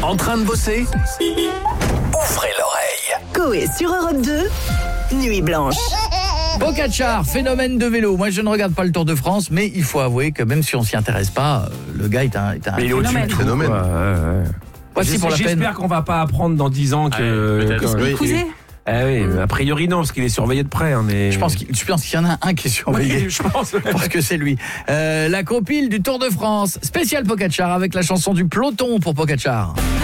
En train de bosser? Ouvrez l'oreille. Coé sur Europe 2, Nuit Blanche. Pogačar, phénomène de vélo. Moi, je ne regarde pas le Tour de France, mais il faut avouer que même si on s'y intéresse pas, le gars est un Mais il est au-dessus de tout. Phénomène. Voici pour la peine. J'espère qu'on va pas apprendre dans 10 ans que... Oui. A priori non, parce qu'il est surveillé de près. Mais... Je pense qu'il y en a un qui est surveillé. Oui, je pense. Parce que c'est lui. La compile du Tour de France, spécial Pogačar avec la chanson du peloton pour Pogačar.